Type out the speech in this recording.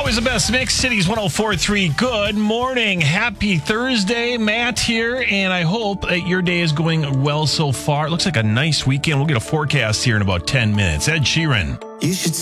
Always the best mix. Cities 104.3. Good morning. Happy Thursday. Matt here, and I hope that your day is going well so far. It looks like a nice weekend. We'll get a forecast here in about 10 minutes. Ed Sheeran. You should